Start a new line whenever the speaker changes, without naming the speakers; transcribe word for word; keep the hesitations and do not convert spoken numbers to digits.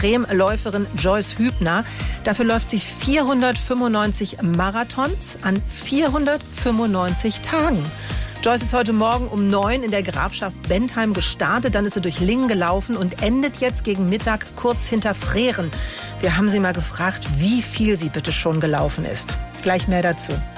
Extremläuferin Joyce Hübner. Dafür läuft sie vierhundertfünfundneunzig Marathons an vierhundertfünfundneunzig Tagen. Joyce ist heute Morgen um neun in der Grafschaft Bentheim gestartet. Dann ist sie durch Lingen gelaufen und endet jetzt gegen Mittag kurz hinter Freren. Wir haben sie mal gefragt, wie viel sie bitte schon gelaufen ist. Gleich mehr dazu.